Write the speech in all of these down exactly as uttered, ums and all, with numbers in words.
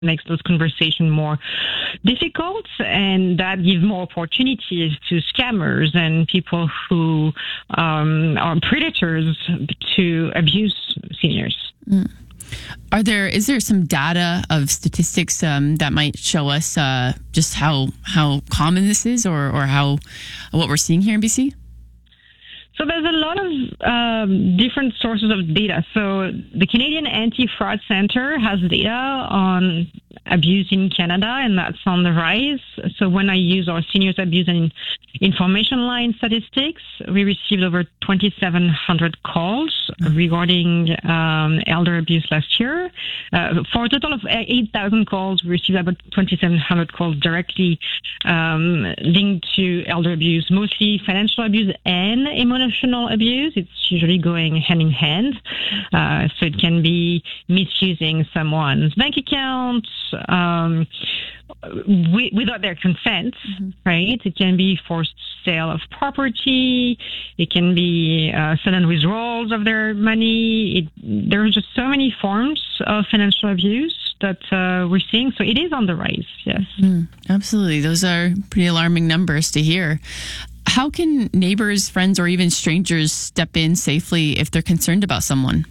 makes those conversations more difficult, and that gives more opportunities to scammers and people who um, are predators to abuse seniors. Mm. Are there is there some data of statistics um, that might show us uh, just how how common this is, or or how what we're seeing here in B C? So there's a lot of um, different sources of data. So the Canadian Anti-Fraud Center has data on abuse in Canada, and that's on the rise. So when I use our seniors abuse and information line statistics, we received over twenty-seven hundred calls regarding um, elder abuse last year. Uh, for a total of eight thousand calls, we received about twenty-seven hundred calls directly um, linked to elder abuse, mostly financial abuse and emotional abuse. It's usually going hand in hand. Uh, so it can be misusing someone's bank account, um, w- without their consent, mm-hmm. right? It can be forced sale of property. It can be uh, sudden withdrawals of their money. It, there are just so many forms of financial abuse that uh, we're seeing. So it is on the rise, yes. Mm, absolutely. Those are pretty alarming numbers to hear. How can neighbors, friends, or even strangers step in safely if they're concerned about someone?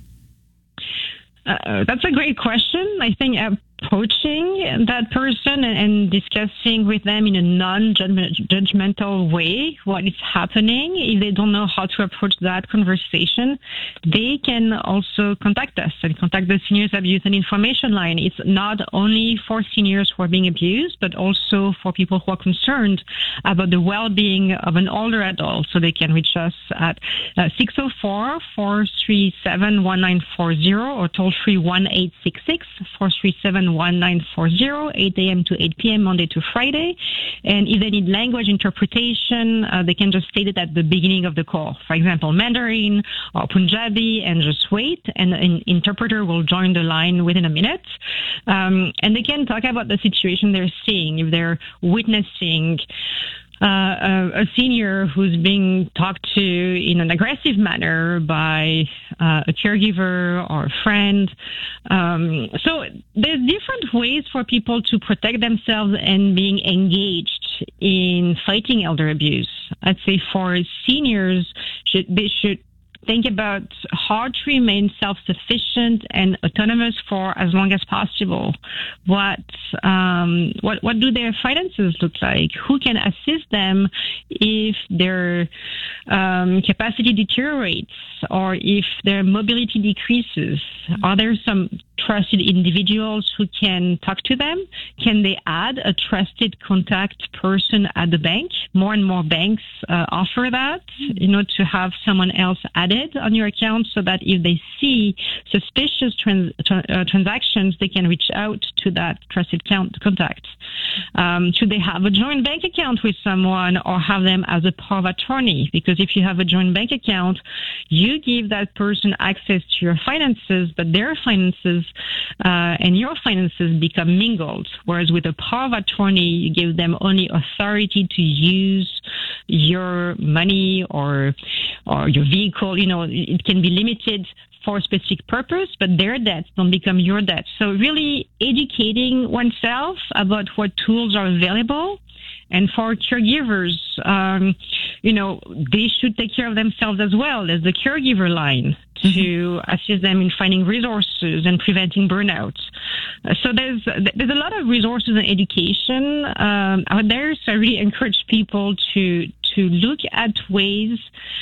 Uh, that's a great question. I think approaching that person and discussing with them in a non-judgmental way what is happening. If they don't know how to approach that conversation, they can also contact us and contact the Seniors Abuse and Information Line. It's not only for seniors who are being abused, but also for people who are concerned about the well-being of an older adult. So they can reach us at uh, six oh four, four three seven, one nine four zero or toll free one eight six six, four three seven, one nine four zero, eight a.m. to eight p.m. Monday to Friday. And if they need language interpretation, uh, they can just state it at the beginning of the call. For example, Mandarin or Punjabi, and just wait, and an interpreter will join the line within a minute. Um, and they can talk about the situation they're seeing. If they're witnessing Uh, a, a senior who's being talked to in an aggressive manner by uh, a caregiver or a friend. Um, so there's different ways for people to protect themselves and being engaged in fighting elder abuse. I'd say for seniors, should, they should think about how to remain self-sufficient and autonomous for as long as possible. What um, what what do their finances look like? Who can assist them if their um, capacity deteriorates or if their mobility decreases? Are there some trusted individuals who can talk to them? Can they add a trusted contact person at the bank? More and more banks uh, offer that, you know, to have someone else added on your account so that if they see suspicious trans- tra- uh, transactions, they can reach out to that trusted count- contact. Um, should they have a joint bank account with someone or have them as a power of attorney? Because if you have a joint bank account, you give that person access to your finances, but their finances Uh, and your finances become mingled. Whereas with a power of attorney, you give them only authority to use your money or or your vehicle. You know, it can be limited for a specific purpose, but their debts don't become your debts. So really educating oneself about what tools are available. And for caregivers, um, you know, they should take care of themselves as well. There's the caregiver line to mm-hmm. assist them in finding resources and preventing burnout. Uh, so there's there's a lot of resources and education um, out there. So I really encourage people to to look at ways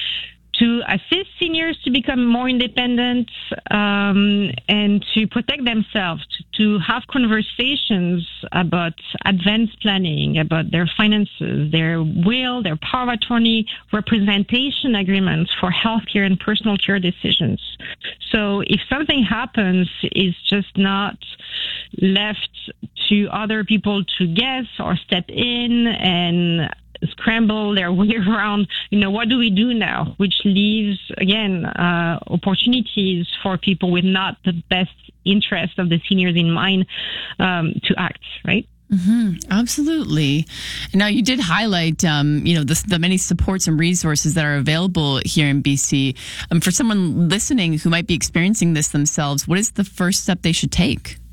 to assist seniors to become more independent um, and to protect themselves, to, to have conversations about advanced planning, about their finances, their will, their power of attorney, representation agreements for healthcare and personal care decisions. So if something happens, it's just not left to other people to guess or step in and scramble their way around, you know, what do we do now? Which leaves, again, uh, opportunities for people with not the best interest of the seniors in mind um, to act, right? Mm-hmm, absolutely. Now, you did highlight, um, you know, the, the many supports and resources that are available here in B C. Um, for someone listening who might be experiencing this themselves, what is the first step they should take?